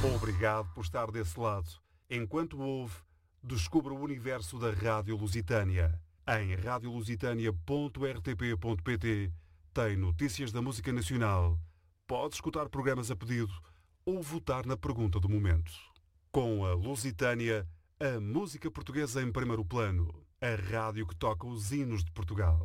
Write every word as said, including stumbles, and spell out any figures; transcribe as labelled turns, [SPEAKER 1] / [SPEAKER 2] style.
[SPEAKER 1] Obrigado por estar desse lado. Enquanto ouve, descubra o universo da Rádio Lusitânia. Em radio lusitânia ponto r t p ponto p t tem notícias da música nacional. Pode escutar programas a pedido ou votar na pergunta do momento. Com a Lusitânia, a música portuguesa em primeiro plano. A rádio que toca os hinos de Portugal.